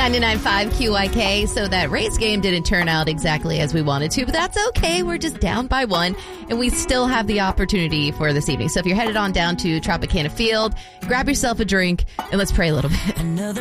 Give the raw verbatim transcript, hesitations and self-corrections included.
ninety-nine point five Q I K. So that Rays game didn't turn out exactly as we wanted to, but that's okay. We're just down by one, and we still have the opportunity for this evening. So if you're headed on down to Tropicana Field, grab yourself a drink, and let's pray a little bit. Another